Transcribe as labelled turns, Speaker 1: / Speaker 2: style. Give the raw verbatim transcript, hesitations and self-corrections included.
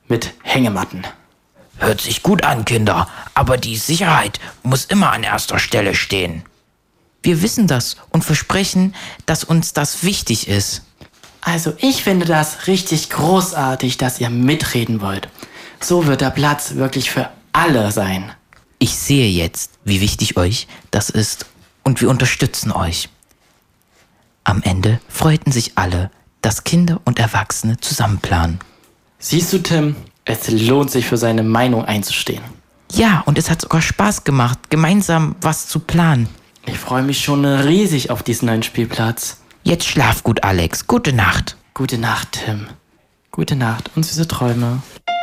Speaker 1: mit Hängematten.
Speaker 2: Hört sich gut an, Kinder, aber die Sicherheit muss immer an erster Stelle stehen. Wir wissen das und versprechen, dass uns das wichtig ist.
Speaker 1: Also ich finde das richtig großartig, dass ihr mitreden wollt. So wird der Platz wirklich für alle sein.
Speaker 2: Ich sehe jetzt, wie wichtig euch das ist und wir unterstützen euch. Am Ende freuten sich alle, dass Kinder und Erwachsene zusammen planen.
Speaker 1: Siehst du, Tim, es lohnt sich für seine Meinung einzustehen.
Speaker 2: Ja, und es hat sogar Spaß gemacht, gemeinsam was zu planen.
Speaker 1: Ich freue mich schon riesig auf diesen neuen Spielplatz.
Speaker 2: Jetzt schlaf gut, Alex. Gute Nacht.
Speaker 1: Gute Nacht, Tim. Gute Nacht und süße Träume.